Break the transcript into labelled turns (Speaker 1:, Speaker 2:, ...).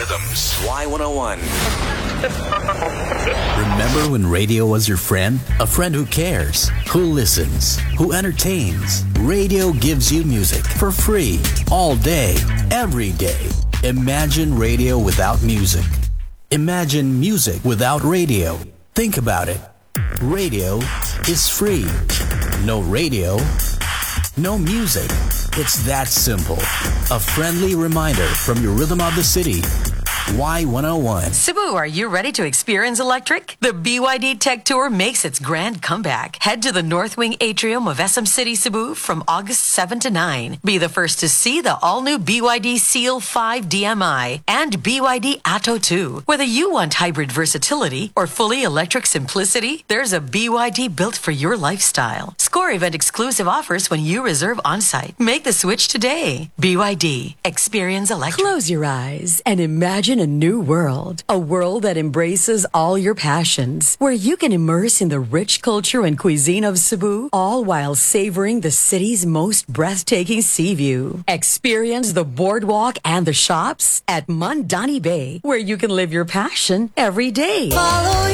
Speaker 1: Rhythms. Y101.
Speaker 2: Remember when radio was your friend? A friend who cares, who listens, who entertains. Radio gives you music for free, all day, every day. Imagine radio without music. Imagine music without radio. Think about it. Radio is free. No radio, no music. It's that simple. A friendly reminder from your Rhythm of the City. Y101.
Speaker 3: Cebu, are you ready to experience electric? The BYD Tech Tour makes its grand comeback. Head to the North Wing Atrium of SM City, Cebu from August 7 to 9. Be the first to see the all-new BYD Seal 5 DMI and BYD Atto 2. Whether you want hybrid versatility or fully electric simplicity, there's a BYD built for your lifestyle. Score event-exclusive offers when you reserve on-site. Make the switch today. BYD. Experience electric.
Speaker 4: Close your eyes and imagine a new world. A world that embraces all your passions. Where you can immerse in the rich culture and cuisine of Cebu, all while savoring the city's most breathtaking sea view. Experience the boardwalk and the shops at Mandani Bay, where you can live your passion every day.
Speaker 5: Follow